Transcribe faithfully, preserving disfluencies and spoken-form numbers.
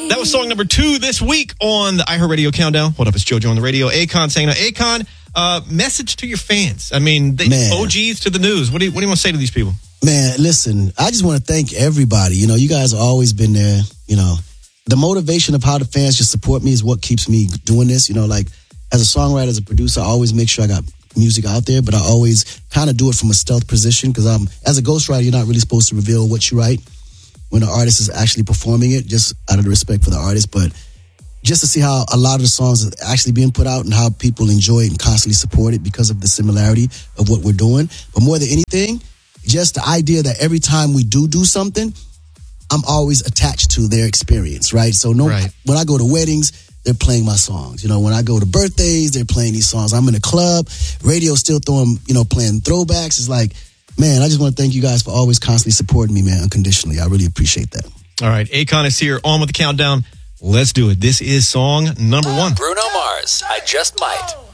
That was song number two this week on the iHeartRadio Countdown. What up, it's JoJo on the radio. Akon saying, Akon, uh, message to your fans. I mean, they, O Gs to the news. What do you, what do you want to say to these people? Man, listen, I just want to thank everybody. You know, you guys have always been there. You know, the motivation of how the fans just support me is what keeps me doing this. You know, like as a songwriter, as a producer, I always make sure I got music out there, but I always kind of do it from a stealth position because I'm, as a ghostwriter, you're not really supposed to reveal what you write when the artist is actually performing it, just out of the respect for the artist. But just to see how a lot of the songs are actually being put out and how people enjoy it and constantly support it because of the similarity of what we're doing. But more than anything, just the idea that every time we do do something, I'm always attached to their experience, right? So no, right. When I go to weddings, they're playing my songs. You know, when I go to birthdays, they're playing these songs. I'm in a club, radio still throwing, you know, playing throwbacks. It's like, man, I just want to thank you guys for always constantly supporting me, man, unconditionally. I really appreciate that. All right, Akon is here, on with the countdown. Let's do it. This is song number one. Bruno Mars, I Just Might.